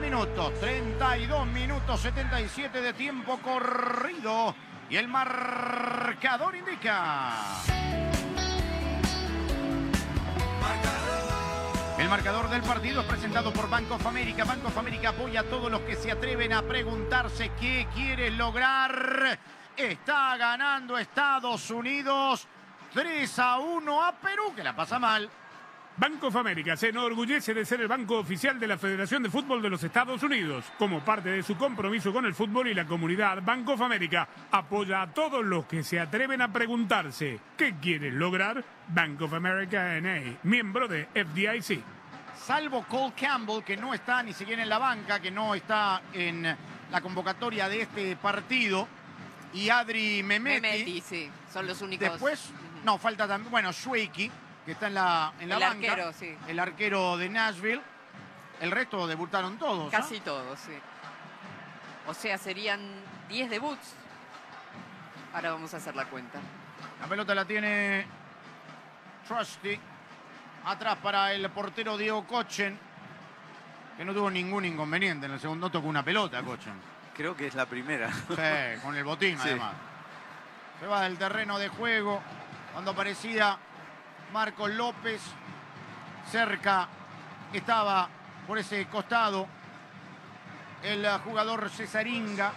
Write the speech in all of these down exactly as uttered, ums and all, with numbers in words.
minutos, treinta y dos minutos, setenta y siete de tiempo corrido. Y el marcador indica... El marcador del partido es presentado por Bank of America. Bank of America apoya a todos los que se atreven a preguntarse qué quiere lograr. Está ganando Estados Unidos tres a uno a Perú, que la pasa mal. Bank of America se enorgullece de ser el banco oficial de la Federación de Fútbol de los Estados Unidos. Como parte de su compromiso con el fútbol y la comunidad, Bank of America apoya a todos los que se atreven a preguntarse ¿qué quieren lograr? Bank of America N A, miembro de F D I C. Salvo Cole Campbell, que no está ni siquiera en la banca, que no está en la convocatoria de este partido, y Adri Mehmeti. Mehmeti, sí, son los únicos. Después, no, falta también, bueno, Schweiki, que está en la, en la el banca. arquero, sí. El arquero de Nashville. El resto debutaron todos. Casi ¿eh? todos, sí. O sea, serían diez debuts. Ahora vamos a hacer la cuenta. La pelota la tiene Trusty. Atrás para el portero Diego Kochen, que no tuvo ningún inconveniente. En el segundo tocó una pelota, Kochen. Creo que es la primera. Sí, con el botín sí. además. Se va del terreno de juego cuando aparecía Marcos López. Cerca estaba por ese costado el jugador Cesaringa.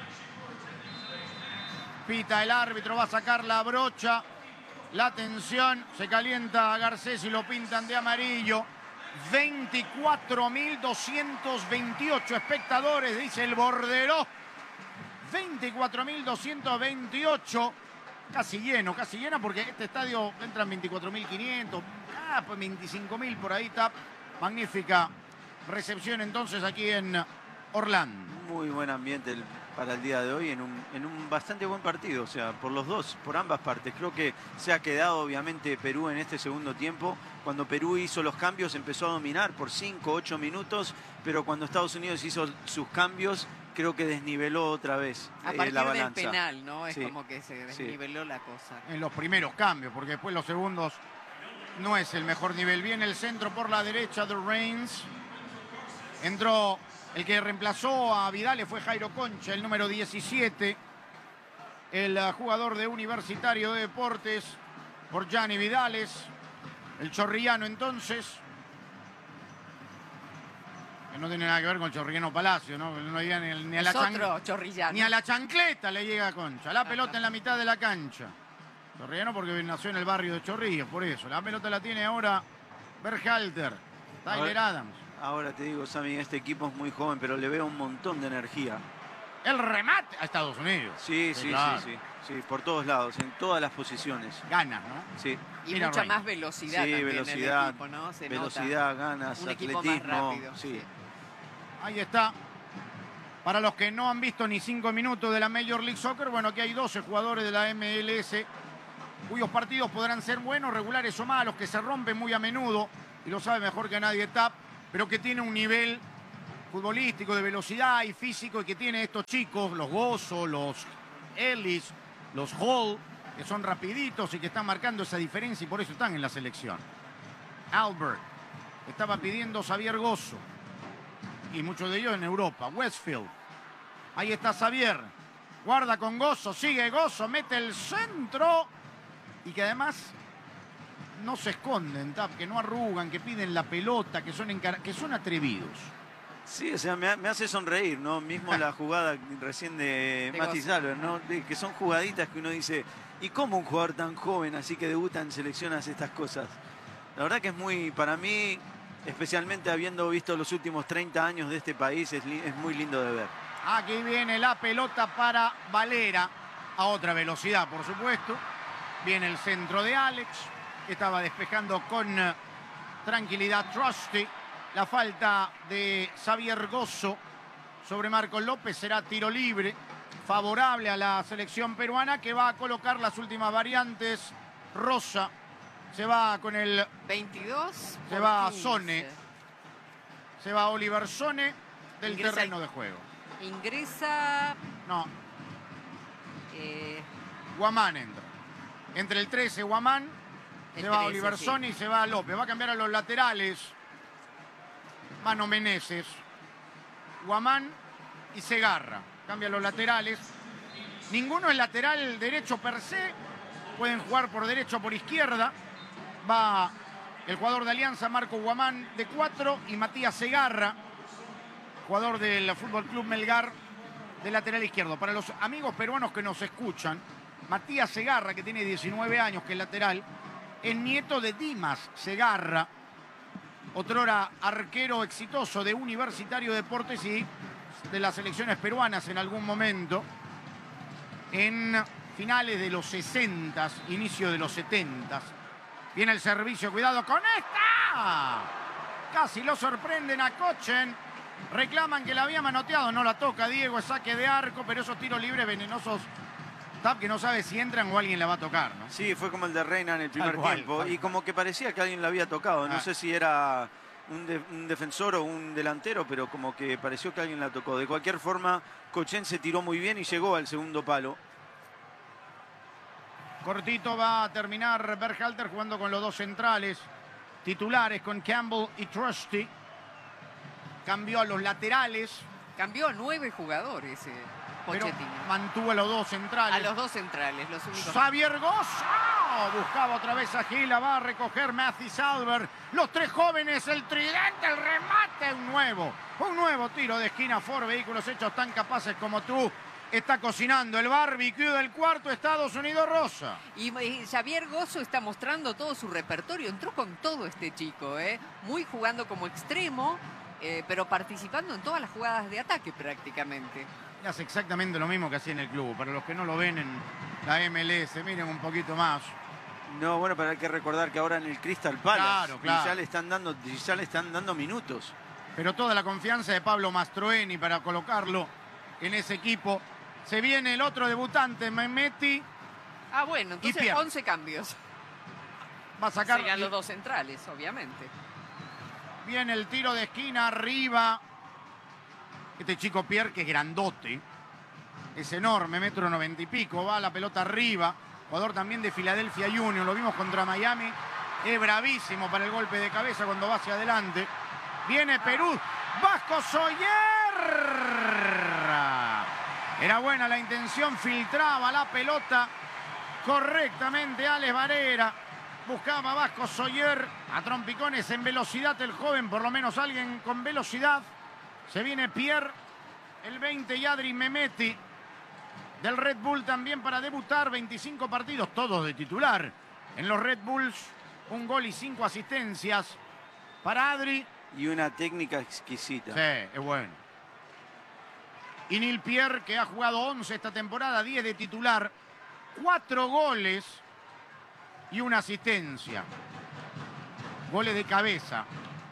Pita el árbitro, va a sacar la brocha. La atención, se calienta a Garcés y lo pintan de amarillo. veinticuatro mil doscientos veintiocho espectadores, dice el bordero. veinticuatro mil doscientos veintiocho. Casi lleno, casi llena, porque este estadio entran veinticuatro mil quinientos. Ah, pues veinticinco mil por ahí está. Magnífica recepción entonces aquí en Orlando. Muy buen ambiente el, para el día de hoy en un, en un bastante buen partido, o sea, por los dos, por ambas partes. Creo que se ha quedado obviamente Perú en este segundo tiempo. Cuando Perú hizo los cambios empezó a dominar por cinco, ocho minutos, pero cuando Estados Unidos hizo sus cambios creo que desniveló otra vez a eh, partir la del balanza. penal, ¿no? Es sí. como que se desniveló sí. la cosa. En los primeros cambios, porque después los segundos no es el mejor nivel. Viene el centro por la derecha de Reigns. Entró el que reemplazó a Vidal, fue Jairo Concha, el número diecisiete. El jugador de Universitario de Deportes por Gianni Vidales. El chorrillano entonces. Que no tiene nada que ver con el chorrillano Palacio, ¿no? No llega ni, ni, a la otro chorrillano. ni a la chancleta le llega a Concha. La pelota en la mitad de la cancha. Chorrillano porque nació en el barrio de Chorrillos, por eso. La pelota la tiene ahora Berhalter, Tyler ahora, Adams. Ahora te digo, Sammy, este equipo es muy joven, pero le veo un montón de energía. El remate a Estados Unidos. Sí, sí, sí, claro. sí, sí, sí, por todos lados, en todas las posiciones. Ganas, ¿no? Sí. Y Mira, mucha Reigns. más velocidad Sí, también velocidad, en el equipo, ¿no? Se velocidad, nota. ganas, un atletismo. equipo más rápido. Sí. Sí. Ahí está. Para los que no han visto ni cinco minutos de la Major League Soccer, bueno, aquí hay doce jugadores de la M L S cuyos partidos podrán ser buenos, regulares o malos, que se rompen muy a menudo, y lo sabe mejor que nadie Tap, pero que tiene un nivel futbolístico, de velocidad y físico, y que tiene estos chicos, los Gozo, los Ellis, los Hall, que son rapiditos y que están marcando esa diferencia y por eso están en la selección. Albert, estaba pidiendo Xavier Gozo, y muchos de ellos en Europa. Westfield, ahí está Xavier, guarda con Gozo, sigue Gozo, mete el centro, y que además no se esconden, Tap, que no arrugan, que piden la pelota, que son, encar que son atrevidos. Sí, o sea, me, me hace sonreír, ¿no? Mismo la jugada recién de, de Mati Salver, ¿no? De, que son jugaditas que uno dice, ¿y cómo un jugador tan joven, así que debuta en selección, hace estas cosas? La verdad que es muy, para mí, especialmente habiendo visto los últimos treinta años de este país, es, es muy lindo de ver. Aquí viene la pelota para Valera, a otra velocidad, por supuesto. Viene el centro de Alex, que estaba despejando con tranquilidad Trusty. La falta de Xavier Gozo sobre Marcos López será tiro libre, favorable a la selección peruana, que va a colocar las últimas variantes. Rosa se va con el veintidós. Se va a Sone. Se va Oliver Sone del Ingresa terreno el... de juego. Ingresa... No. Eh... Guamán entra. Entre el trece, Guamán. Se va Oliver sí. Sone y se va López. Va a cambiar a los laterales. Mano Meneses. Guamán y Segarra. Cambian los laterales. Ninguno es lateral derecho per se. Pueden jugar por derecha o por izquierda. Va el jugador de Alianza, Marco Guamán, de cuatro, y Matías Segarra, jugador del Fútbol Club Melgar, de lateral izquierdo. Para los amigos peruanos que nos escuchan, Matías Segarra, que tiene diecinueve años, que es lateral, es nieto de Dimas Segarra, otrora arquero exitoso de Universitario de Deportes y de las selecciones peruanas en algún momento, en finales de los sesentas, inicio de los setentas. Viene el servicio, cuidado con esta. Casi lo sorprenden a Kochen. Reclaman que la había manoteado, no la toca Diego, es saque de arco, pero esos tiros libres venenosos, Tap, que no sabe si entran o alguien la va a tocar, ¿no? Sí, fue como el de Reina en el primer Tal cual, tiempo. tal Y como que parecía que alguien la había tocado. No Ah. sé si era un, de- un defensor o un delantero, pero como que pareció que alguien la tocó. De cualquier forma, Kochen se tiró muy bien y llegó al segundo palo. Cortito va a terminar Berhalter jugando con los dos centrales titulares, con Campbell y Trusty. Cambió a los laterales, Cambió a nueve jugadores, eh, pero Pochettino. mantuvo a los dos centrales. A los dos centrales, los únicos. Xavier Gozo buscaba otra vez a Gila, va a recoger Matthew Albert. Los tres jóvenes, el tridente, el remate, un nuevo, un nuevo tiro de esquina. Ford Vehículos Hechos tan capaces como tú. Está cocinando el barbecue del cuarto Estados Unidos Rosa. Y, y Xavier Gozo está mostrando todo su repertorio. Entró con todo este chico, ¿eh? Muy jugando como extremo, eh, pero participando en todas las jugadas de ataque prácticamente. Y hace exactamente lo mismo que hacía en el club. Para los que no lo ven en la M L S, miren un poquito más. No, bueno, pero hay que recordar que ahora en el Crystal Palace Claro, claro. y ya le están dando, y ya le están dando minutos. Pero toda la confianza de Pablo Mastroeni para colocarlo en ese equipo. Se viene el otro debutante, Mehmeti. Ah, bueno, entonces Pierre. once cambios. Va a sacar. Serían los dos centrales, obviamente. Viene el tiro de esquina arriba. Este chico Pierre, que es grandote, es enorme, metro noventa y pico. Va la pelota arriba. Jugador también de Philadelphia Union. Lo vimos contra Miami. Es bravísimo para el golpe de cabeza cuando va hacia adelante. Viene Perú. Vasco Soyer. Era buena la intención. Filtraba la pelota correctamente Alex Varela. Buscaba Vasco Soyer. A trompicones en velocidad el joven. Por lo menos alguien con velocidad. Se viene Pierre. El veinte y Adri Mehmeti. Del Red Bull también para debutar. veinticinco partidos, todos de titular. En los Red Bulls, un gol y cinco asistencias para Adri. Y una técnica exquisita. Sí, es bueno. Y Neil Pierre, que ha jugado once esta temporada, diez de titular, cuatro goles y una asistencia. Goles de cabeza.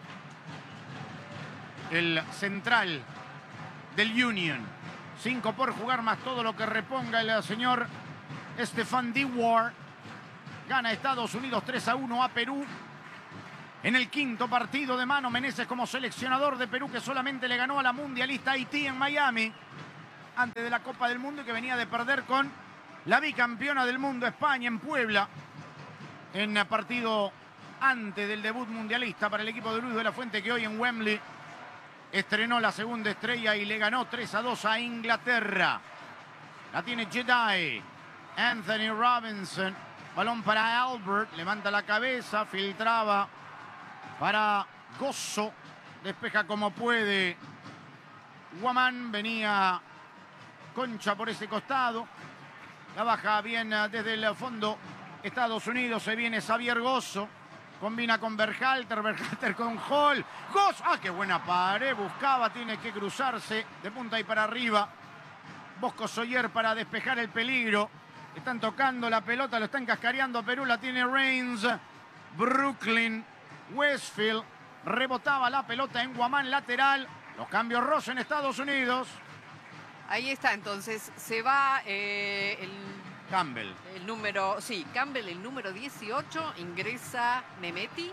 El central del Union. Cinco por jugar más todo lo que reponga el señor Stefan Dewar. Gana Estados Unidos tres a uno a Perú. En el quinto partido de mano, Meneses como seleccionador de Perú, que solamente le ganó a la mundialista Haití en Miami antes de la Copa del Mundo y que venía de perder con la bicampeona del mundo España en Puebla en partido antes del debut mundialista para el equipo de Luis de la Fuente, que hoy en Wembley estrenó la segunda estrella y le ganó tres a dos a Inglaterra. La tiene Jedi. Anthony Robinson. Balón para Albert. Levanta la cabeza. Filtraba para Gozo. Despeja como puede Guamán. Venía Concha por ese costado. La baja bien desde el fondo Estados Unidos. Se viene Xavier Gozo. Combina con Berhalter, Berhalter con Hall. Gozo. ¡Ah, qué buena pared! Buscaba, tiene que cruzarse de punta y para arriba. Bosco Soyer para despejar el peligro. Están tocando la pelota, lo están cascareando Perú. La tiene Reigns. Brooklyn. Westfield. Rebotaba la pelota en Guamán, lateral. Los cambios Ross en Estados Unidos. Ahí está, entonces se va eh, el, Campbell. el número, sí, Campbell, el número dieciocho, ingresa Mehmeti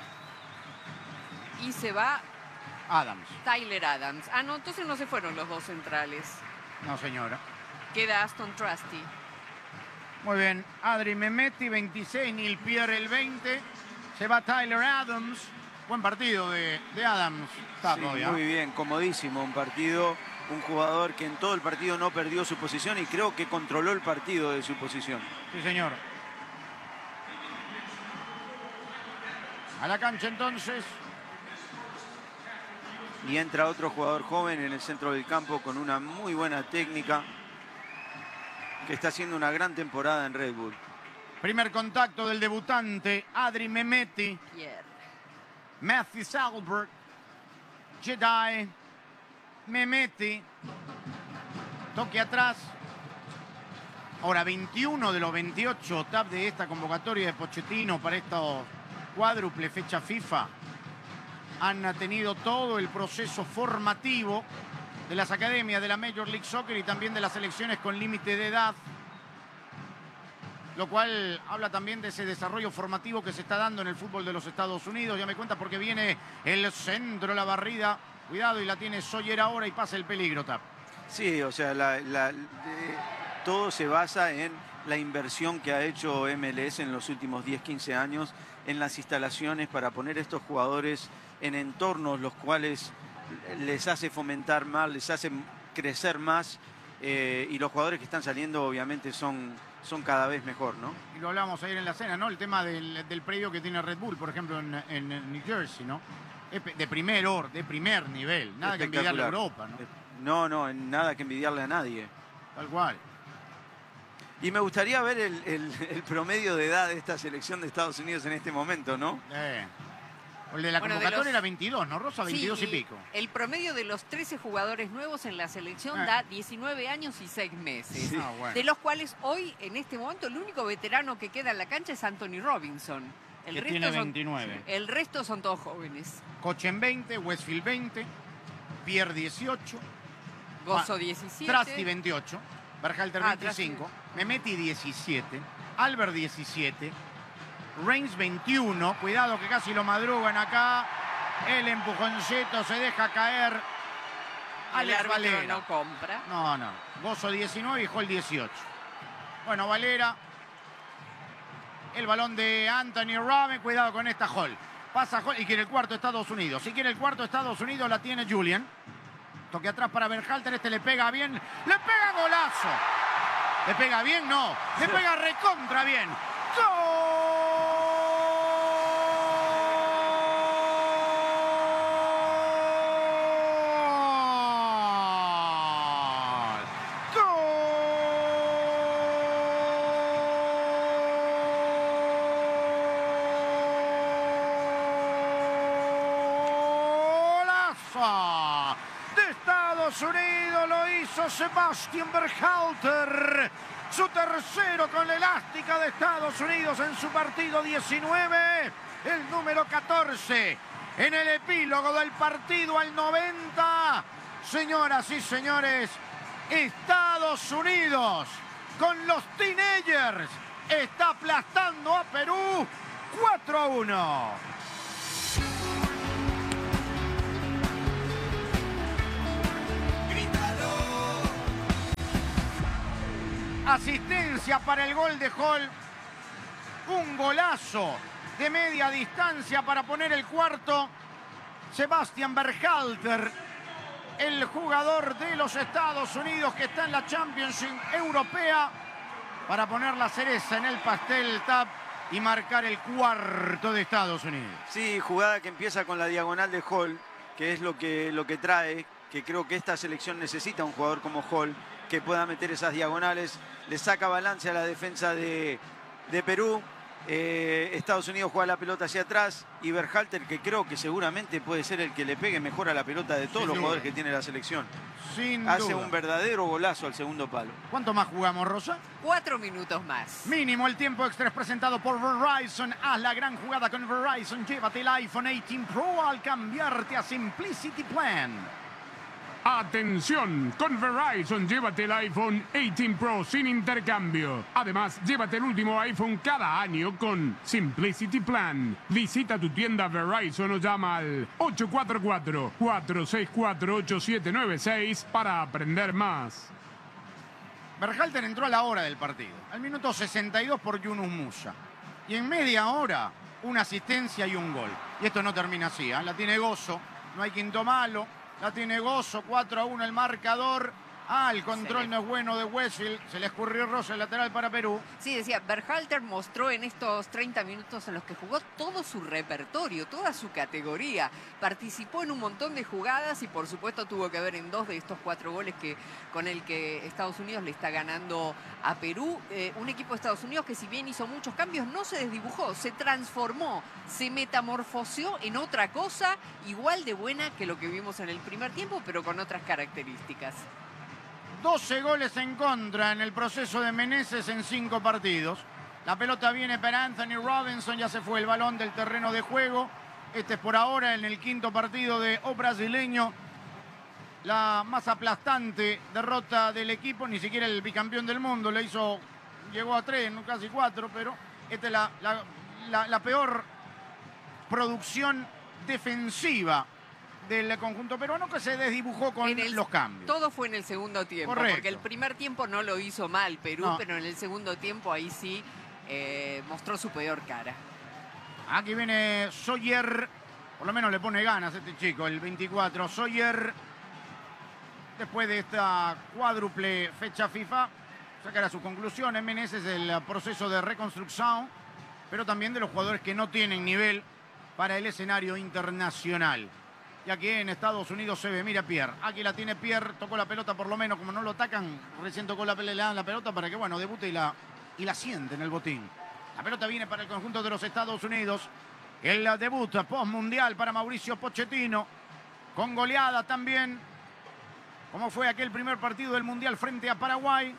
y se va Adams. Tyler Adams. Ah, no, entonces no se fueron los dos centrales. No, señora. Queda Aston Trusty. Muy bien. Adri Mehmeti, veintiséis. Neil Pierre, el veinte. Se va Tyler Adams. Buen partido de, de Adams. Está Sí, todavía. muy bien, comodísimo un partido. Un jugador que en todo el partido no perdió su posición y creo que controló el partido de su posición. Sí, señor. A la cancha entonces. Y entra otro jugador joven en el centro del campo con una muy buena técnica, que está haciendo una gran temporada en Red Bull. Primer contacto del debutante, Adri Mehmeti. Pierre. Matthew Salbert. Jedi. Mehmeti. Toque atrás. Ahora, veintiuno de los veintiocho T A P de esta convocatoria de Pochettino para estos cuádruple fecha FIFA han tenido todo el proceso formativo de las academias de la Major League Soccer y también de las selecciones con límite de edad, lo cual habla también de ese desarrollo formativo que se está dando en el fútbol de los Estados Unidos. Ya me cuenta porque viene el centro, la barrida. Cuidado, y la tiene Sawyer ahora y pasa el peligro, T A P. Sí, o sea, la, la, eh, todo se basa en la inversión que ha hecho M L S en los últimos diez, quince años en las instalaciones para poner estos jugadores en entornos los cuales les hace fomentar más, les hace crecer más, eh, y los jugadores que están saliendo obviamente son, son cada vez mejor, ¿no? Y lo hablábamos ayer en la cena, ¿no? El tema del, del predio que tiene Red Bull, por ejemplo, en, en New Jersey, ¿no? Es de primer or, de primer nivel, nada que envidiarle a Europa, ¿no? No, no, nada que envidiarle a nadie. Tal cual. Y me gustaría ver el, el, el promedio de edad de esta selección de Estados Unidos en este momento, ¿no? Eh. El de la Bueno, de convocatoria los- era veintidós, ¿no, Rosa? veintidós Sí, y pico. El promedio de los trece jugadores nuevos en la selección Ah. da diecinueve años y seis meses. Sí. Ah, bueno. De los cuales hoy, en este momento, el único veterano que queda en la cancha es Anthony Robinson. El Que resto tiene son- veintinueve. el resto son todos jóvenes. Cochen veinte, Westfield veinte, Pierre dieciocho, Gozo Ah, diecisiete. Trasti veintiocho, Berhalter Ah, veinticinco, Mehmeti diecisiete, Albert diecisiete, Reigns veintiuno, cuidado que casi lo madrugan acá, el empujoncito se deja caer, El Alex árbitro Valera. no compra. No, no, Gozo diecinueve y Hall dieciocho. Bueno, Valera, el balón de Anthony Rame, cuidado con esta Hall. Pasa Hall y quiere el cuarto Estados Unidos. Si quiere el cuarto Estados Unidos la tiene Julian. Toque atrás para Berhalter, este le pega bien. ¡Le pega golazo! ¿Le pega bien? No. Le pega recontra bien. ¡Gol! ¡Golazo! De Estados Unidos lo hizo Sebastian Berhalter. Su tercero con la elástica de Estados Unidos en su partido diecinueve. El número catorce en el epílogo del partido al noventa. Señoras y señores, Estados Unidos con los teenagers está aplastando a Perú cuatro a uno. Asistencia para el gol de Hall. Un golazo de media distancia para poner el cuarto. Sebastian Berhalter, el jugador de los Estados Unidos que está en la Championship Europea, para poner la cereza en el pastel, T A P, y marcar el cuarto de Estados Unidos. Sí, jugada que empieza con la diagonal de Hall, que es lo que, lo que trae, que creo que esta selección necesita un jugador como Hall, que pueda meter esas diagonales, le saca balance a la defensa de, de Perú. Eh, Estados Unidos juega la pelota hacia atrás y Berhalter, que creo que seguramente puede ser el que le pegue mejor a la pelota de todos Sin los duda. jugadores que tiene la selección. Sin Hace duda. un verdadero golazo al segundo palo. ¿Cuánto más jugamos, Rosa? Cuatro minutos más. Mínimo el tiempo extra es presentado por Verizon. Haz la gran jugada con Verizon. Llévate el iPhone dieciocho Pro al cambiarte a Simplicity Plan. Atención, con Verizon llévate el iPhone dieciocho Pro sin intercambio. Además, llévate el último iPhone cada año con Simplicity Plan. Visita tu tienda Verizon o llama al ocho cuatro cuatro, cuatro seis cuatro, ocho siete nueve seis para aprender más. Berhalter entró a la hora del partido, al minuto sesenta y dos por Yunus Musa. Y en media hora, una asistencia y un gol. Y esto no termina así, ¿eh? La tiene Gozo, no hay quinto malo. La tiene Gozo, cuatro a uno el marcador. Ah, el control no es bueno de Westfield. Se le escurrió Rosa el lateral para Perú. Sí, decía, Berhalter mostró en estos treinta minutos en los que jugó todo su repertorio, toda su categoría. Participó en un montón de jugadas y por supuesto tuvo que ver en dos de estos cuatro goles que, con el que Estados Unidos le está ganando a Perú. Eh, un equipo de Estados Unidos que si bien hizo muchos cambios, no se desdibujó, se transformó, se metamorfoseó en otra cosa igual de buena que lo que vimos en el primer tiempo, pero con otras características. doce goles en contra en el proceso de Meneses en cinco partidos. La pelota viene para Anthony Robinson, ya se fue el balón del terreno de juego. Este es por ahora en el quinto partido de O brasileño. La más aplastante derrota del equipo, ni siquiera el bicampeón del mundo le hizo, llegó a tres, no casi cuatro, pero esta es la, la, la, la peor producción defensiva del conjunto peruano, que se desdibujó con el, los cambios. Todo fue en el segundo tiempo, Correcto. Porque el primer tiempo no lo hizo mal Perú, No. pero en el segundo tiempo ahí sí eh, mostró su peor cara. Aquí viene Sawyer, por lo menos le pone ganas este chico, el veinticuatro. Sawyer, después de esta cuádruple fecha FIFA, sacará sus conclusiones. Meneses, el proceso de reconstrucción, pero también de los jugadores que no tienen nivel para el escenario internacional. Y aquí en Estados Unidos se ve, mira Pierre, aquí la tiene Pierre, tocó la pelota por lo menos, como no lo atacan, recién tocó la, le dan la pelota para que, bueno, debute y la, y la siente en el botín. La pelota viene para el conjunto de los Estados Unidos, el debut post-mundial para Mauricio Pochettino, con goleada también, como fue aquel primer partido del mundial frente a Paraguay.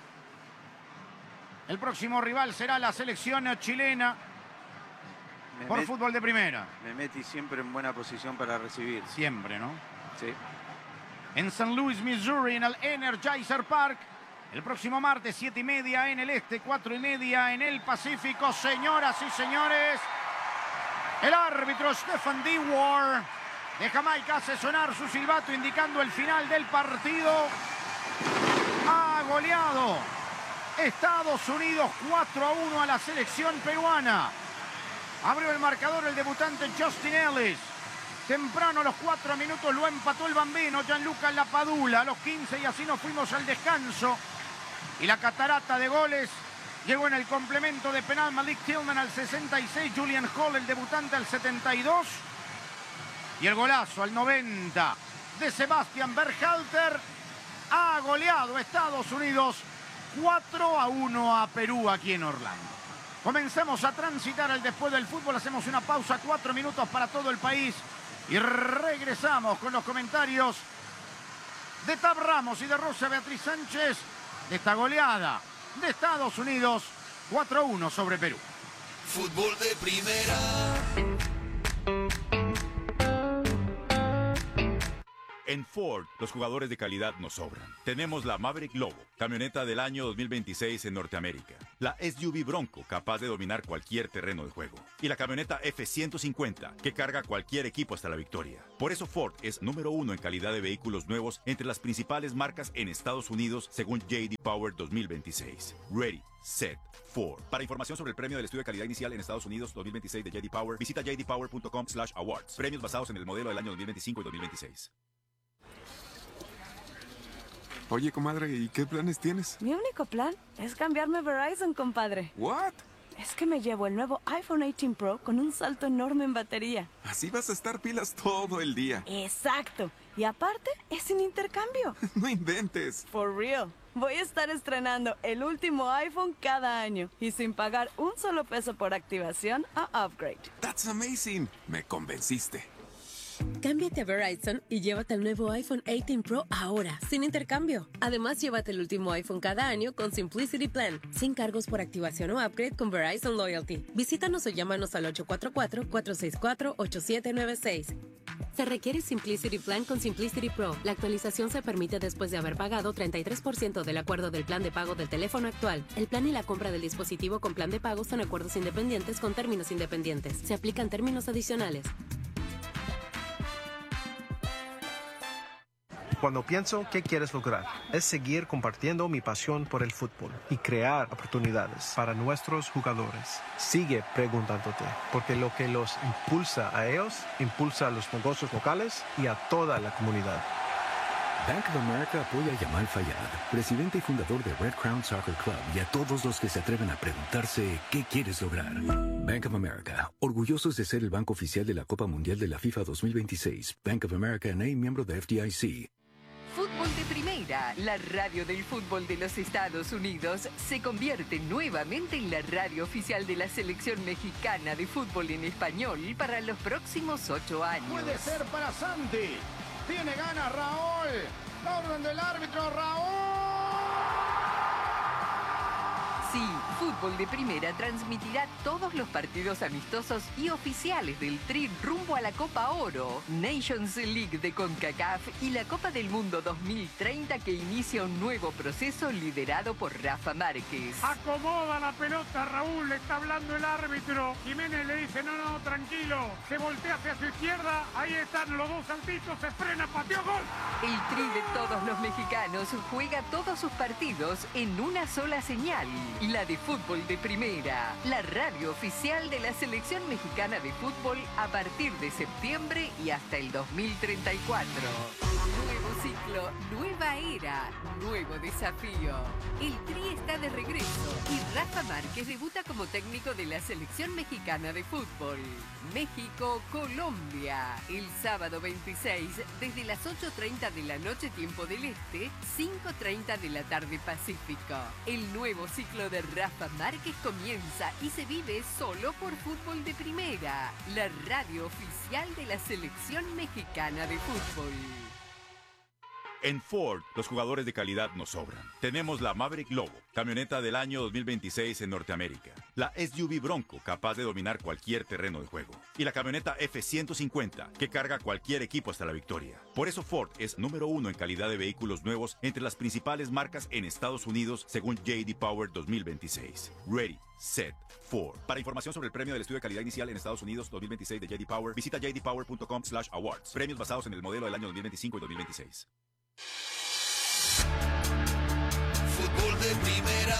El próximo rival será la selección chilena. Me Por met- fútbol de primera. Me metí siempre en buena posición para recibir. Siempre, ¿no? Sí. En Saint Louis, Missouri, en el Energizer Park. El próximo martes, siete y media en el este, cuatro y media en el Pacífico. Señoras y señores, el árbitro Stephen D. Ward de Jamaica hace sonar su silbato indicando el final del partido. Ha goleado Estados Unidos cuatro a uno a la selección peruana. Abrió el marcador el debutante Justin Ellis. Temprano a los cuatro minutos lo empató el bambino Gianluca Lapadula. A los quince y así nos fuimos al descanso. Y la catarata de goles llegó en el complemento de penal. Malik Tillman al sesenta y seis. Julian Hall, el debutante, al setenta y dos. Y el golazo al noventa de Sebastian Berhalter. Ha goleado Estados Unidos cuatro a uno a Perú aquí en Orlando. Comenzamos a transitar el después del fútbol. Hacemos una pausa, cuatro minutos para todo el país. Y regresamos con los comentarios de Tab Ramos y de Rosa Beatriz Sánchez de esta goleada de Estados Unidos cuatro a uno sobre Perú. Fútbol de primera. En Ford, los jugadores de calidad nos sobran. Tenemos la Maverick Lobo, camioneta del año dos mil veintiséis en Norteamérica. La S U V Bronco, capaz de dominar cualquier terreno de juego. Y la camioneta F ciento cincuenta, que carga cualquier equipo hasta la victoria. Por eso Ford es número uno en calidad de vehículos nuevos entre las principales marcas en Estados Unidos, según J D Power dos mil veintiséis. Ready, set, Ford. Para información sobre el premio del estudio de calidad inicial en Estados Unidos dos mil veintiséis de J D Power, visita j d power punto com slash awards. Premios basados en el modelo del año dos mil veinticinco y dos mil veintiséis. Oye, comadre, ¿y qué planes tienes? Mi único plan es cambiarme a Verizon, compadre. ¿What? Es que me llevo el nuevo iPhone dieciocho Pro con un salto enorme en batería. Así vas a estar pilas todo el día. Exacto. Y aparte, es sin intercambio. No inventes. For real. Voy a estar estrenando el último iPhone cada año y sin pagar un solo peso por activación o upgrade. That's amazing. Me convenciste. Cámbiate a Verizon y llévate el nuevo iPhone dieciocho Pro ahora, sin intercambio. Además, llévate el último iPhone cada año con Simplicity Plan, sin cargos por activación o upgrade con Verizon Loyalty. Visítanos o llámanos al ocho cuatro cuatro, cuatro seis cuatro, ocho siete nueve seis. Se requiere Simplicity Plan con Simplicity Pro. La actualización se permite después de haber pagado treinta y tres por ciento del acuerdo del plan de pago del teléfono actual. El plan y la compra del dispositivo con plan de pago son acuerdos independientes con términos independientes. Se aplican términos adicionales. cuando pienso qué quieres lograr, es seguir compartiendo mi pasión por el fútbol y crear oportunidades para nuestros jugadores. Sigue preguntándote, porque lo que los impulsa a ellos, impulsa a los negocios locales y a toda la comunidad. Bank of America apoya a Yamal Fayad, presidente y fundador de Red Crown Soccer Club, y a todos los que se atreven a preguntarse ¿qué quieres lograr? Bank of America, orgullosos de ser el banco oficial de la Copa Mundial de la FIFA dos mil veintiséis. Bank of America N A, miembro de F D I C. Fútbol de Primera, la radio del fútbol de los Estados Unidos, se convierte nuevamente en la radio oficial de la selección mexicana de fútbol en español para los próximos ocho años. Puede ser para Santi. Tiene ganas Raúl. La orden del árbitro, Raúl. Sí, Fútbol de Primera transmitirá todos los partidos amistosos y oficiales del Tri rumbo a la Copa Oro, Nations League de CONCACAF y la Copa del Mundo dos mil treinta, que inicia un nuevo proceso liderado por Rafa Márquez. Acomoda la pelota, Raúl, le está hablando el árbitro. Jiménez le dice, no, no, tranquilo. Se voltea hacia su izquierda, ahí están los dos saltitos, se frena, pateó, gol. El Tri de todos los mexicanos juega todos sus partidos en una sola señal. La de Fútbol de Primera, la radio oficial de la selección mexicana de fútbol a partir de septiembre y hasta el dos mil treinta y cuatro. Nuevo ciclo, nueva era, nuevo desafío. El Tri está de regreso y Rafa Márquez debuta como técnico de la selección mexicana de fútbol. México-Colombia, el sábado veintiséis, desde las ocho treinta de la noche tiempo del Este, cinco treinta de la tarde Pacífico. El nuevo ciclo de Rafa Márquez comienza y se vive solo por Fútbol de Primera, la radio oficial de la selección mexicana de fútbol. En Ford, los jugadores de calidad nos sobran. Tenemos la Maverick Lobo, camioneta del año dos mil veintiséis en Norteamérica. La S U V Bronco, capaz de dominar cualquier terreno de juego. Y la camioneta F ciento cincuenta, que carga cualquier equipo hasta la victoria. Por eso Ford es número uno en calidad de vehículos nuevos entre las principales marcas en Estados Unidos, según J D Power dos mil veintiséis. Ready, set, Ford. Para información sobre el premio del estudio de calidad inicial en Estados Unidos dos mil veintiséis de J D Power, visita j d power punto com slash awards. Premios basados en el modelo del año dos mil veinticinco y dos mil veintiséis. Fútbol de Primera.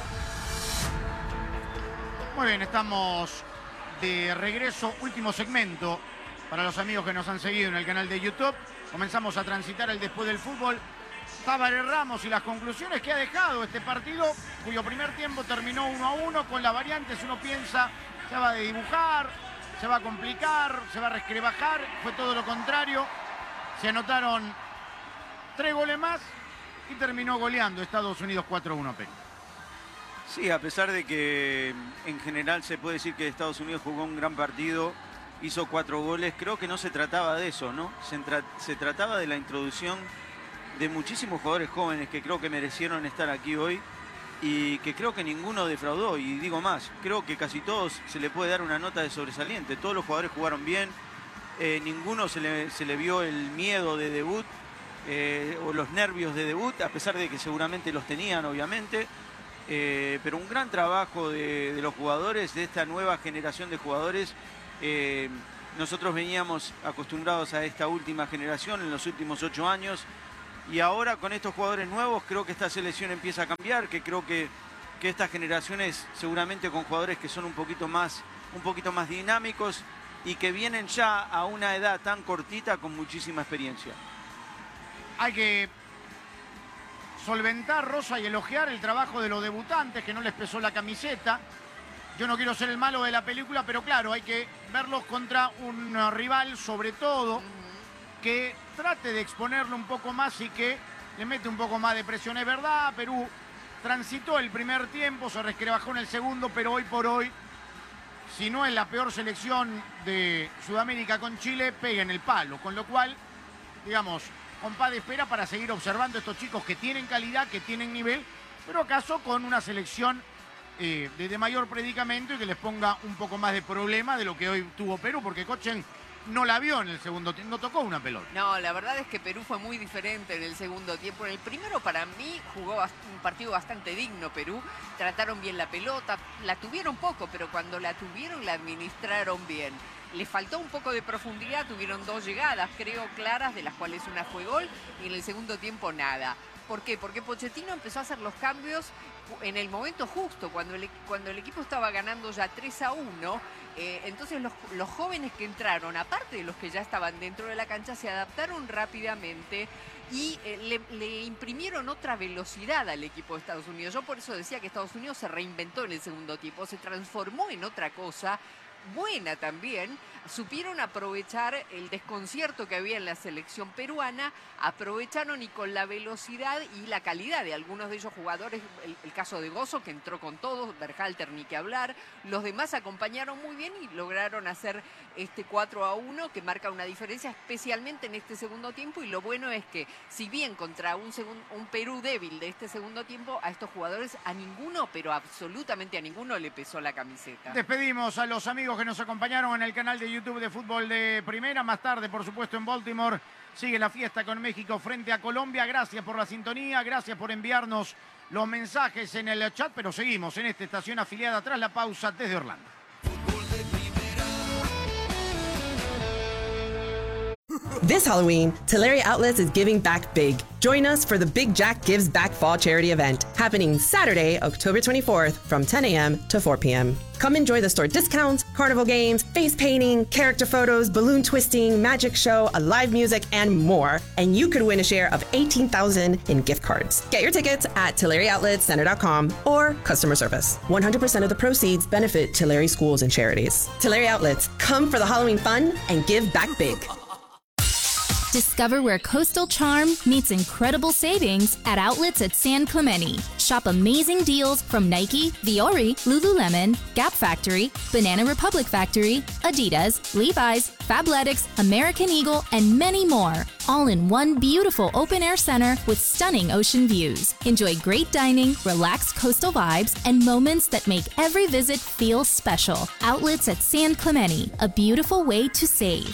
Muy bien, estamos de regreso. Último segmento para los amigos que nos han seguido en el canal de YouTube. Comenzamos a transitar el después del fútbol. Tábara Ramos y las conclusiones que ha dejado este partido, cuyo primer tiempo terminó uno a uno con las variantes. Uno piensa, se va a dibujar, se va a complicar, se va a resquebrajar. Fue todo lo contrario. Se anotaron tres goles más y terminó goleando Estados Unidos cuatro a uno a Perú. Sí, a pesar de que en general se puede decir que Estados Unidos jugó un gran partido, hizo cuatro goles, creo que no se trataba de eso, ¿no? Se, tra se trataba de la introducción de muchísimos jugadores jóvenes que creo que merecieron estar aquí hoy y que creo que ninguno defraudó. Y digo más, creo que casi todos se le puede dar una nota de sobresaliente. Todos los jugadores jugaron bien, eh, ninguno se le, se le vio el miedo de debut eh, o los nervios de debut, a pesar de que seguramente los tenían, obviamente. Eh, pero un gran trabajo de, de los jugadores, de esta nueva generación de jugadores. Eh, nosotros veníamos acostumbrados a esta última generación en los últimos ocho años y ahora con estos jugadores nuevos creo que esta selección empieza a cambiar, que creo que, que estas generaciones seguramente con jugadores que son un poquito más, un poquito más dinámicos y que vienen ya a una edad tan cortita con muchísima experiencia. Hay que solventar, Rosa, y elogiar el trabajo de los debutantes, que no les pesó la camiseta. Yo no quiero ser el malo de la película, pero claro, hay que verlos contra un rival, sobre todo, que trate de exponerlo un poco más y que le mete un poco más de presión. Es verdad, Perú transitó el primer tiempo, se resquebrajó en el segundo, pero hoy por hoy, si no es la peor selección de Sudamérica con Chile, pega en el palo. Con lo cual, digamos, compás de espera para seguir observando a estos chicos que tienen calidad, que tienen nivel, pero acaso con una selección eh, de, de mayor predicamento y que les ponga un poco más de problema de lo que hoy tuvo Perú, porque Kochen no la vio en el segundo tiempo, no tocó una pelota. No, la verdad es que Perú fue muy diferente en el segundo tiempo. En el primero, para mí, jugó un partido bastante digno Perú. Trataron bien la pelota, la tuvieron poco, pero cuando la tuvieron la administraron bien. le faltó un poco de profundidad, tuvieron dos llegadas, creo, claras, de las cuales una fue gol, y en el segundo tiempo nada. ¿Por qué? Porque Pochettino empezó a hacer los cambios en el momento justo, cuando el, cuando el equipo estaba ganando ya tres a uno. Eh, entonces los, los jóvenes que entraron, aparte de los que ya estaban dentro de la cancha, se adaptaron rápidamente y eh, le, le imprimieron otra velocidad al equipo de Estados Unidos. Yo por eso decía que Estados Unidos se reinventó en el segundo tiempo, se transformó en otra cosa buena también. Supieron aprovechar el desconcierto que había en la selección peruana, aprovecharon y con la velocidad y la calidad de algunos de ellos jugadores, el, el caso de Gozo, que entró con todos, Berhalter ni que hablar, los demás acompañaron muy bien y lograron hacer este cuatro a uno que marca una diferencia, especialmente en este segundo tiempo. Y lo bueno es que, si bien contra un, segun, un Perú débil de este segundo tiempo, a estos jugadores a ninguno, pero absolutamente a ninguno, le pesó la camiseta. Despedimos a los amigos que nos acompañaron en el canal de YouTube de Fútbol de Primera. Más tarde, por supuesto, en Baltimore sigue la fiesta con México frente a Colombia. Gracias por la sintonía, gracias por enviarnos los mensajes en el chat, pero seguimos en esta estación afiliada tras la pausa desde Orlando. This Halloween, Tulare Outlets is giving back big. Join us for the Big Jack Gives Back Fall Charity event, happening Saturday, October twenty-fourth from ten a m to four p m Come enjoy the store discounts, carnival games, face painting, character photos, balloon twisting, magic show, a live music, and more. And you could win a share of eighteen thousand dollars in gift cards. Get your tickets at Tulare Outlet Center dot com or customer service. one hundred percent of the proceeds benefit Tulare schools and charities. Tulare Outlets, come for the Halloween fun and give back big. Discover where coastal charm meets incredible savings at outlets at San Clemente. Shop amazing deals from Nike, Viore, Lululemon, Gap Factory, Banana Republic Factory, Adidas, Levi's, Fabletics, American Eagle, and many more. All in one beautiful open-air center with stunning ocean views. Enjoy great dining, relaxed coastal vibes, and moments that make every visit feel special. Outlets at San Clemente, a beautiful way to save.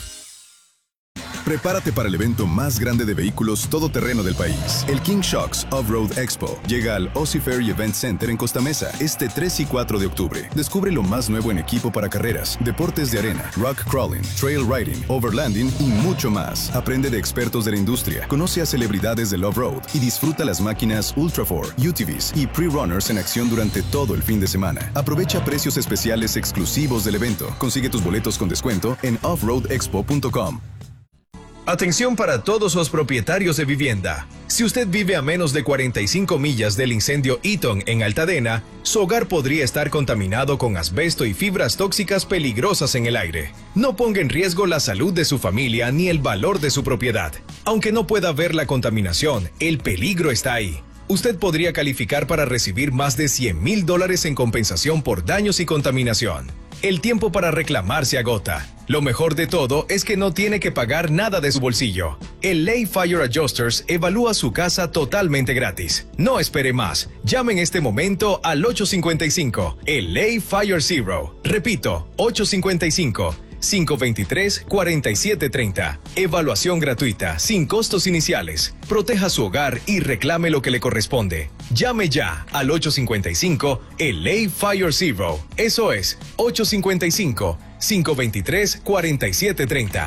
Prepárate para el evento más grande de vehículos todoterreno del país. El King Shocks Off-Road Expo llega al Aussie Ferry Event Center en Costa Mesa este tres y cuatro de octubre. Descubre lo más nuevo en equipo para carreras, deportes de arena, rock crawling, trail riding, overlanding y mucho más. Aprende de expertos de la industria, conoce a celebridades del off-road y disfruta las máquinas Ultra four, U T Vs y Pre-Runners en acción durante todo el fin de semana. Aprovecha precios especiales exclusivos del evento. Consigue tus boletos con descuento en off road expo punto com. Atención para todos los propietarios de vivienda. Si usted vive a menos de cuarenta y cinco millas del incendio Eaton en Altadena, su hogar podría estar contaminado con asbesto y fibras tóxicas peligrosas en el aire. No ponga en riesgo la salud de su familia ni el valor de su propiedad. Aunque no pueda ver la contaminación, el peligro está ahí. Usted podría calificar para recibir más de cien mil dólares en compensación por daños y contaminación. El tiempo para reclamar se agota. Lo mejor de todo es que no tiene que pagar nada de su bolsillo. El Lay Fire Adjusters evalúa su casa totalmente gratis. No espere más. Llame en este momento al ocho cinco cinco, el Lay Fire Zero. Repito, ocho cinco cinco, cinco dos tres, cuatro siete tres cero. Evaluación gratuita, sin costos iniciales. Proteja su hogar y reclame lo que le corresponde. Llame ya al ocho cinco cinco, el Lay Fire Zero. Eso es, ocho cinco cinco, cinco dos tres, cuatro siete tres cero.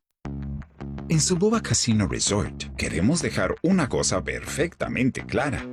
En Suboba Casino Resort queremos dejar una cosa perfectamente clara.